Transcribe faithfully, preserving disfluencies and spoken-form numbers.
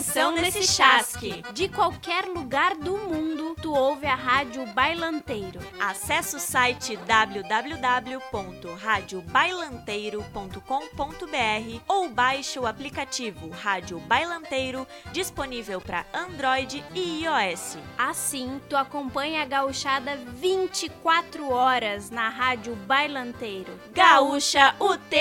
pressão nesse chasque. De qualquer lugar do mundo, tu ouve a Rádio Bailanteiro. Acesse o site w w w ponto rádio bailanteiro ponto com ponto b r ou baixe o aplicativo Rádio Bailanteiro, disponível para Android e iOS. Assim, tu acompanha a gauchada vinte e quatro horas na Rádio Bailanteiro. Gaúcha, o tempo